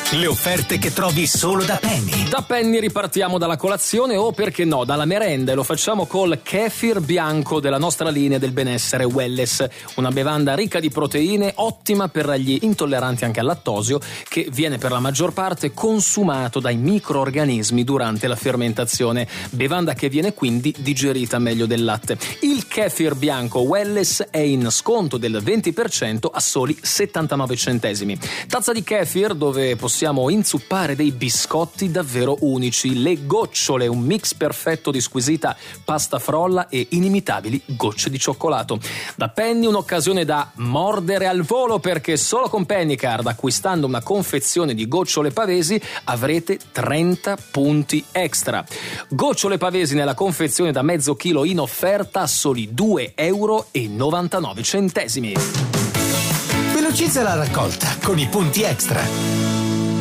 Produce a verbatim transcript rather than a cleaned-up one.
Le offerte che trovi solo da Penny. Da Penny ripartiamo dalla colazione o, perché no, dalla merenda, e lo facciamo col kefir bianco della nostra linea del benessere Welless, una bevanda ricca di proteine, ottima per gli intolleranti anche al lattosio, che viene per la maggior parte consumato dai microorganismi durante la fermentazione, bevanda che viene quindi digerita meglio del latte. Il kefir bianco Welless è in sconto del venti per cento a soli settantanove centesimi. Tazza di kefir dove possiamo Possiamo inzuppare dei biscotti davvero unici, le gocciole, un mix perfetto di squisita pasta frolla e inimitabili gocce di cioccolato. Da Penny un'occasione da mordere al volo, perché solo con Pennycard, acquistando una confezione di gocciole pavesi, avrete trenta punti extra. Gocciole pavesi nella confezione da mezzo chilo in offerta a soli due euro e novantanove centesimi. Velocizza la raccolta con i punti extra.